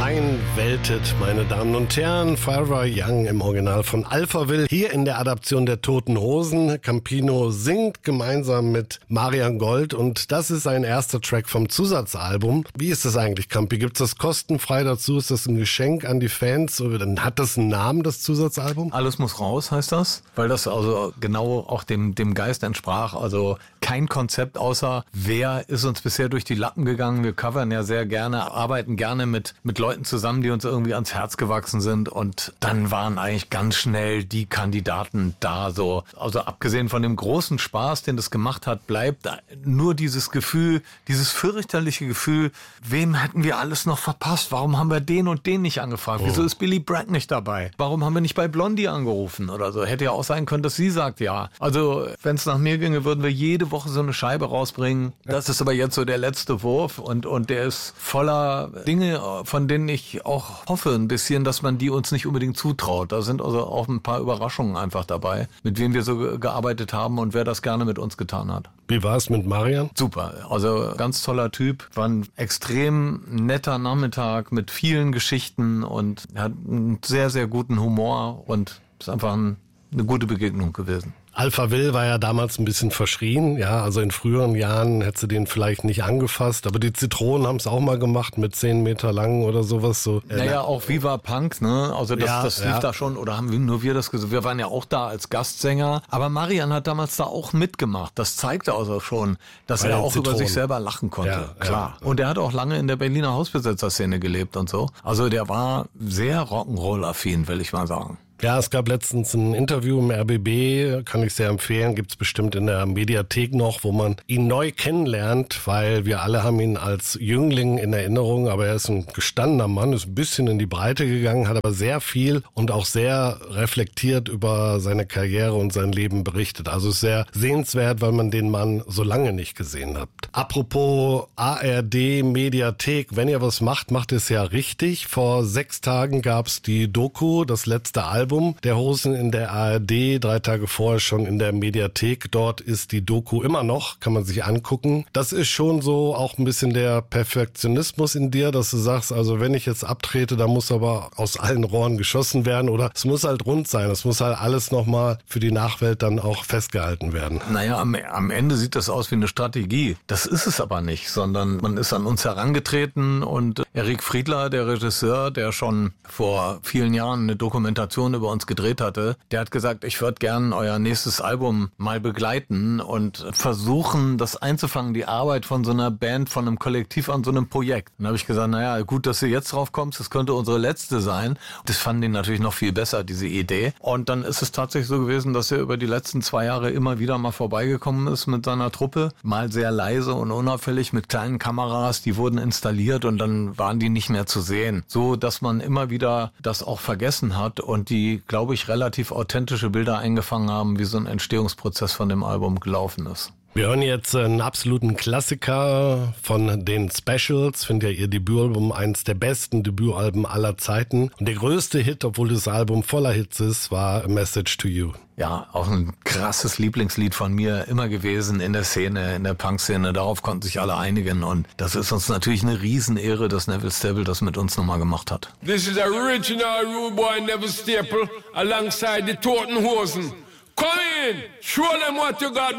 Ein Welthit, meine Damen und Herren. Forever Young im Original von Alphaville. Hier in der Adaption der Toten Hosen. Campino singt gemeinsam mit Marian Gold und das ist ein erster Track vom Zusatzalbum. Wie ist das eigentlich, Campi? Gibt es das kostenfrei dazu? Ist das ein Geschenk an die Fans? Oder hat das einen Namen, das Zusatzalbum? Alles muss raus, heißt das. Weil das also genau auch dem Geist entsprach. Also kein Konzept außer, wer ist uns bisher durch die Lappen gegangen. Wir covern ja sehr gerne, arbeiten gerne mit Leuten zusammen, die uns irgendwie ans Herz gewachsen sind. Und dann waren eigentlich ganz schnell die Kandidaten da. So. Also abgesehen von dem großen Spaß, den das gemacht hat, bleibt nur dieses Gefühl, dieses fürchterliche Gefühl, wem hätten wir alles noch verpasst? Warum haben wir den und den nicht angefragt? Wieso ist Billy Bragg nicht dabei? Warum haben wir nicht bei Blondie angerufen oder so? Hätte ja auch sein können, dass sie sagt ja. Also wenn es nach mir ginge, würden wir jede Woche so eine Scheibe rausbringen. Das ist aber jetzt so der letzte Wurf und der ist voller Dinge, von denen ich auch hoffe ein bisschen, dass man die uns nicht unbedingt zutraut. Da sind also auch ein paar Überraschungen einfach dabei, mit wem wir so gearbeitet haben und wer das gerne mit uns getan hat. Wie war es mit Marian? Super, also ganz toller Typ, war ein extrem netter Nachmittag mit vielen Geschichten und er hat einen sehr, sehr guten Humor und ist einfach eine gute Begegnung gewesen. Alphaville war ja damals ein bisschen verschrien, ja, also in früheren Jahren hätte sie den vielleicht nicht angefasst, aber die Zitronen haben es auch mal gemacht mit 10 Meter lang oder sowas. So. Naja, auch Viva Punk, ne, also das lief da schon, oder haben wir das gesagt, wir waren ja auch da als Gastsänger, aber Marian hat damals da auch mitgemacht, das zeigte also schon, dass er auch über sich selber lachen konnte, klar. Ja. Und er hat auch lange in der Berliner Hausbesetzer-Szene gelebt und so, also der war sehr Rock'n'Roll-affin, will ich mal sagen. Ja, es gab letztens ein Interview im RBB, kann ich sehr empfehlen, gibt's bestimmt in der Mediathek noch, wo man ihn neu kennenlernt, weil wir alle haben ihn als Jüngling in Erinnerung, aber er ist ein gestandener Mann, ist ein bisschen in die Breite gegangen, hat aber sehr viel und auch sehr reflektiert über seine Karriere und sein Leben berichtet. Also ist sehr sehenswert, weil man den Mann so lange nicht gesehen hat. Apropos ARD Mediathek, wenn ihr was macht, macht es ja richtig. Vor 6 Tagen gab's die Doku, das letzte Album der Hosen in der ARD, 3 Tage vorher schon in der Mediathek. Dort ist die Doku immer noch, kann man sich angucken. Das ist schon so auch ein bisschen der Perfektionismus in dir, dass du sagst, also wenn ich jetzt abtrete, dann muss aber aus allen Rohren geschossen werden oder es muss halt rund sein. Es muss halt alles nochmal für die Nachwelt dann auch festgehalten werden. Naja, am Ende sieht das aus wie eine Strategie. Das ist es aber nicht, sondern man ist an uns herangetreten und Erik Friedler, der Regisseur, der schon vor vielen Jahren eine Dokumentation über uns gedreht hatte, der hat gesagt, ich würde gern euer nächstes Album mal begleiten und versuchen, das einzufangen, die Arbeit von so einer Band, von einem Kollektiv an so einem Projekt. Dann habe ich gesagt, naja, gut, dass du jetzt drauf kommst, das könnte unsere letzte sein. Das fanden die natürlich noch viel besser, diese Idee. Und dann ist es tatsächlich so gewesen, dass er über die letzten 2 Jahre immer wieder mal vorbeigekommen ist mit seiner Truppe, mal sehr leise und unauffällig mit kleinen Kameras, die wurden installiert und dann waren die nicht mehr zu sehen. So, dass man immer wieder das auch vergessen hat und die, glaube ich, relativ authentische Bilder eingefangen haben, wie so ein Entstehungsprozess von dem Album gelaufen ist. Wir hören jetzt einen absoluten Klassiker von den Specials. Finde ja ihr Debütalbum eines der besten Debütalben aller Zeiten. Und der größte Hit, obwohl das Album voller Hits ist, war A Message to You. Ja, auch ein krasses Lieblingslied von mir immer gewesen in der Szene, in der Punk-Szene. Darauf konnten sich alle einigen und das ist uns natürlich eine Riesenehre, dass Neville Staple das mit uns nochmal gemacht hat. This is original Rude Boy Neville Staple alongside the Toten Hosen. Come in, show them what you got.